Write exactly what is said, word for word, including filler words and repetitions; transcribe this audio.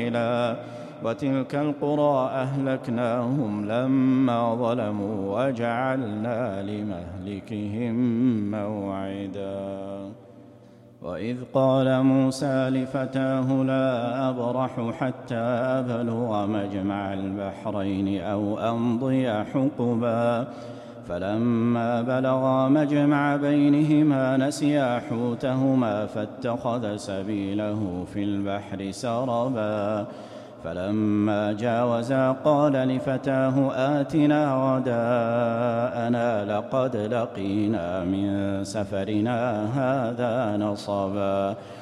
قليلا وتلك القرى أهلكناهم لما ظلموا وجعلنا لمهلكهم موعدا وإذ قال موسى لفتاه لا أبرح حتى أبلغ مجمع البحرين أو أمضي حقبا فلما بلغا مجمع بينهما نسيا حوتهما فاتخذ سبيله في البحر سربا فلما جاوزا قال لفتاه آتنا غداءنا لقد لقينا من سفرنا هذا نصبا